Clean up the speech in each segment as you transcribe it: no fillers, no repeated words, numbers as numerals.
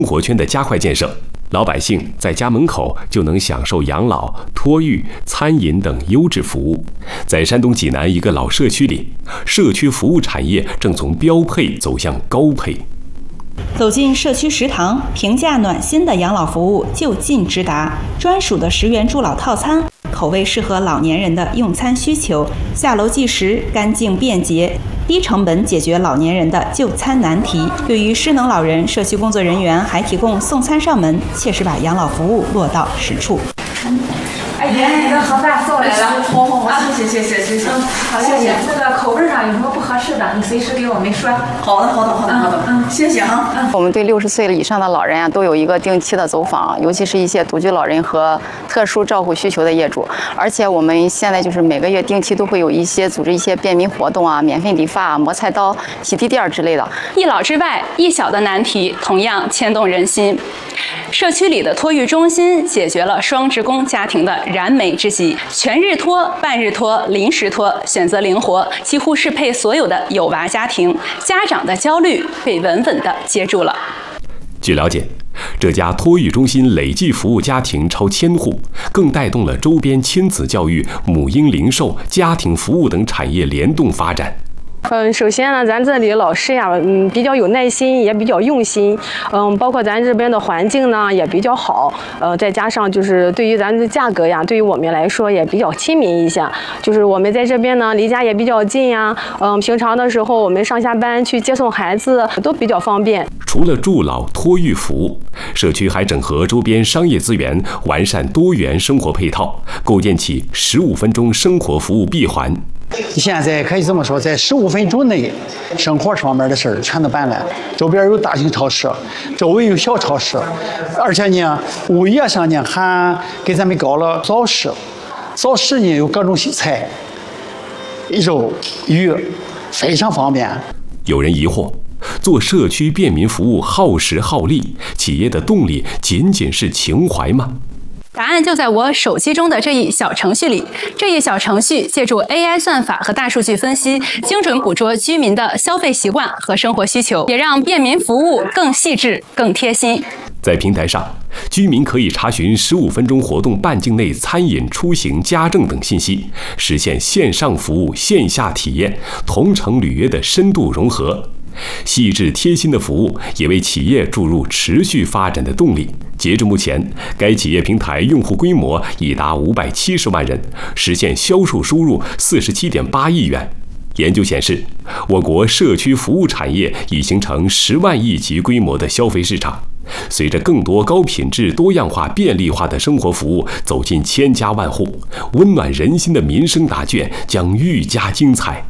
生活圈的加快建设，老百姓在家门口就能享受养老、托育、餐饮等优质服务。在山东济南一个老社区里，社区服务产业正从标配走向高配。 走进社区食堂，平价暖心的养老服务就近直达，专属的10元助老套餐，口味适合老年人的用餐需求，下楼计时，干净便捷，低成本解决老年人的就餐难题。对于失能老人，社区工作人员还提供送餐上门，切实把养老服务落到实处。 哎呀，你的盒饭送来了，好，谢谢。好，谢谢。那个口味上有什么不合适的，你随时给我们说。 好的，谢谢哈。 我们对60岁以上的老人啊，都有一个定期的走访，尤其是一些独居老人和特殊照顾需求的业主。而且我们现在就是每个月定期都会有一些组织一些便民活动啊，免费理发、磨菜刀、洗地垫之类的。 一老之外，一小的难题同样牵动人心。社区里的托育中心解决了双职工家庭的燃眉之急，全日托、半日托、临时托，选择灵活，几乎适配所有的有娃家庭，家长的焦虑被稳稳地接住了。 据了解，这家托育中心累计服务家庭超1000户，更带动了周边亲子教育、母婴零售、家庭服务等产业联动发展。 首先呢，咱这里的老师呀，比较有耐心，也比较用心，包括咱这边的环境呢也比较好，再加上就是对于咱的价格呀，对于我们来说也比较亲民一些，就是我们在这边呢离家也比较近呀，平常的时候我们上下班去接送孩子都比较方便。 除了助老托育服务，社区还整合周边商业资源，完善多元生活配套，构建起15分钟生活服务闭环。 现在可以这么说，在15分钟内，生活方面的事儿全都办了。周边有大型超市，周围有小超市，而且呢，物业上呢还给咱们搞了早市，早市呢有各种菜、肉、鱼，非常方便。 有人疑惑，做社区便民服务耗时耗力，企业的动力仅仅是情怀吗？ 答案就在我手机中的这一小程序里。这一小程序借助 AI 算法和大数据分析，精准捕捉居民的消费习惯和生活需求，也让便民服务更细致、更贴心。 在平台上，居民可以查询15分钟活动半径内餐饮、出行、家政等信息，实现线上服务、线下体验、同城履约的深度融合。细致贴心的服务也为企业注入持续发展的动力。截至目前，该企业平台用户规模已达570万人，实现销售收入47.8亿元。研究显示，我国社区服务产业已形成10万亿级规模的消费市场。随着更多高品质、多样化、便利化的生活服务走进千家万户，温暖人心的民生答卷将愈加精彩。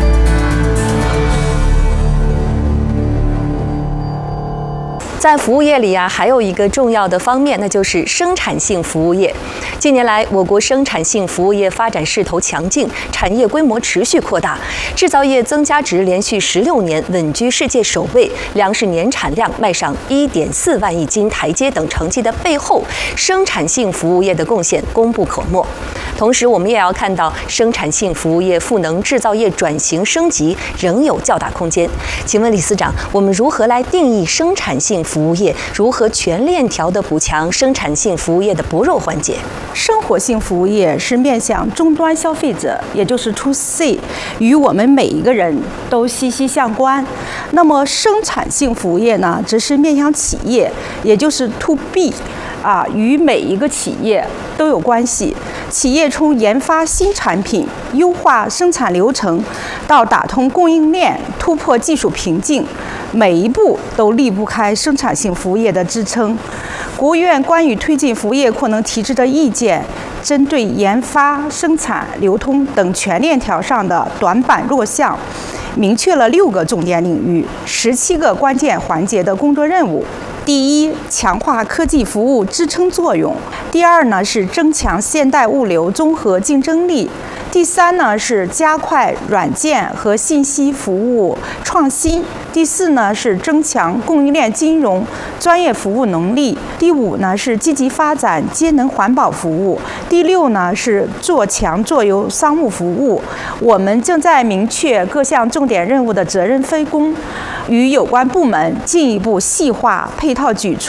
在服务业里啊，还有一个重要的方面，那就是生产性服务业。近年来，我国生产性服务业发展势头强劲，产业规模持续扩大，制造业增加值连续16年稳居世界首位，粮食年产量迈上1.4万亿斤台阶等成绩的背后，生产性服务业的贡献功不可没。同时，我们也要看到生产性服务业赋能制造业转型升级仍有较大空间。请问李司长，我们如何来定义生产性服务业？如何全链条的补强生产性服务业的薄弱环节？ 生活性服务业是面向终端消费者，也就是 to C， 与我们每一个人都息息相关。那么生产性服务业呢，则是面向企业，也就是 to B， 与每一个企业都有关系。企业从研发新产品、优化生产流程，到打通供应链、突破技术瓶颈，每一步都离不开生产性服务业的支撑。国务院关于推进服务业扩能提出的意见，针对研发、生产、流通等全链条上的短板弱项，明确了6个重点领域、17个关键环节的工作任务。第一，强化科技服务支撑作用；第二呢，是增强现代物流综合竞争力；第三呢，是加快软件和信息服务创新；第四呢，是增强供应链金融专业服务能力；第五呢，是积极发展节能环保服务；第六呢，是做强做优商务服务。我们正在明确各项重点任务的责任分工，与有关部门进一步细化配套举措。